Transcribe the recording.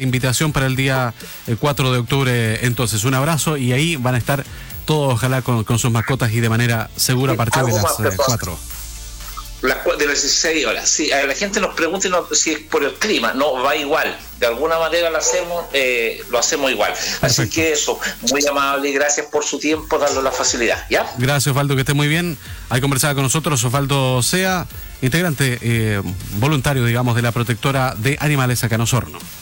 invitación para el día 4 de octubre. Entonces, un abrazo y ahí van a estar todos, ojalá, con sus mascotas y de manera segura a partir de las 4. De las 16 horas. Sí, a la gente nos pregunta si es por el clima. No, va igual. De alguna manera lo hacemos igual. Perfecto. Así que eso, muy amable y gracias por su tiempo, darle la facilidad. ¿Ya? Gracias, Osvaldo, que esté muy bien. Ahí conversaba con nosotros Osvaldo Sea, integrante voluntario, digamos, de la protectora de animales acá en Osorno.